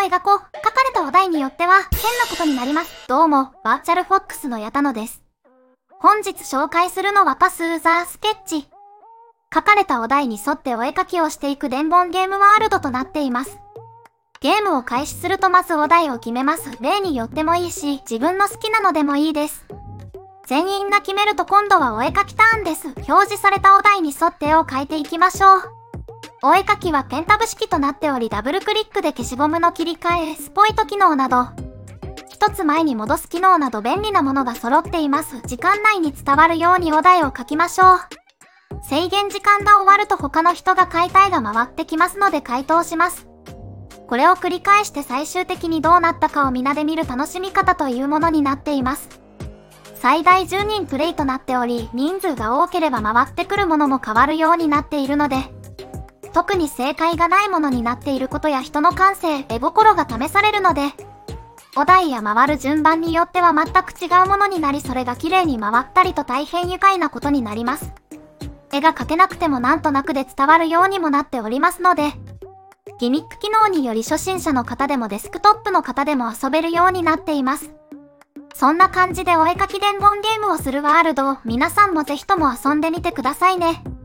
描こう。書かれたお題によっては、変なことになります。どうも、バーチャルフォックスの矢田野です。本日紹介するのはパス・ザ・スケッチ。書かれたお題に沿ってお絵描きをしていく伝言ゲームワールドとなっています。ゲームを開始するとまずお題を決めます。例によってもいいし、自分の好きなのでもいいです。全員が決めると今度はお絵描きターンです。表示されたお題に沿って絵を描いていきましょう。お絵描きはペンタブ式となっており、ダブルクリックで消しゴムの切り替え、スポイト機能など、一つ前に戻す機能など便利なものが揃っています。時間内に伝わるようにお題を書きましょう。制限時間が終わると他の人が書いた絵が回ってきますので回答します。これを繰り返して最終的にどうなったかを皆で見る楽しみ方というものになっています。最大10人プレイとなっており、人数が多ければ回ってくるものも変わるようになっているので、特に正解がないものになっていることや人の感性、絵心が試されるので、お題や回る順番によっては全く違うものになり、それが綺麗に回ったりと大変愉快なことになります。絵が描けなくてもなんとなくで伝わるようにもなっておりますので、ギミック機能により初心者の方でもデスクトップの方でも遊べるようになっています。そんな感じでお絵描き伝言ゲームをするワールドを皆さんもぜひとも遊んでみてくださいね。